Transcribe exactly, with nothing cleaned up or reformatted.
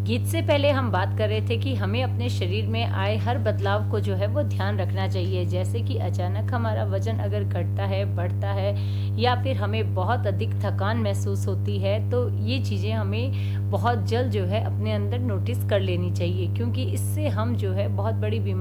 गीत से पहले हम बात कर रहे थे कि हमें अपने शरीर में आए हर बदलाव को जो है वो ध्यान रखना चाहिए। जैसे कि अचानक हमारा वज़न अगर घटता है, बढ़ता है या फिर हमें बहुत अधिक थकान महसूस होती है, तो ये चीज़ें हमें बहुत जल्द जो है अपने अंदर नोटिस कर लेनी चाहिए, क्योंकि इससे हम जो है बहुत बड़ी बीमा